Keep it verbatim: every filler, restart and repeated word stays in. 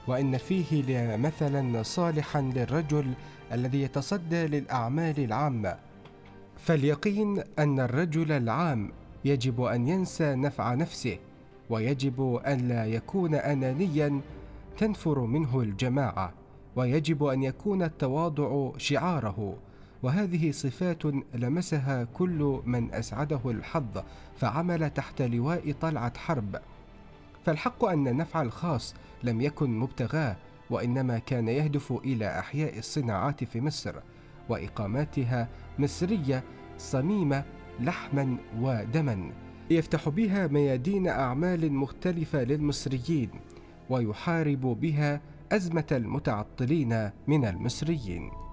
وإن فيه مثلا صالحا للرجل الذي يتصدى للأعمال العامة. فاليقين أن الرجل العام يجب أن ينسى نفع نفسه، ويجب أن لا يكون أنانيا تنفر منه الجماعة، ويجب أن يكون التواضع شعاره. وهذه صفات لمسها كل من أسعده الحظ فعمل تحت لواء طلعت حرب. فالحق أن النفع الخاص لم يكن مبتغاه، وإنما كان يهدف إلى إحياء الصناعات في مصر وإقامتها مصرية صميمة لحما ودما، يفتح بها ميادين أعمال مختلفة للمصريين، ويحارب بها أزمة المتعطلين من المصريين.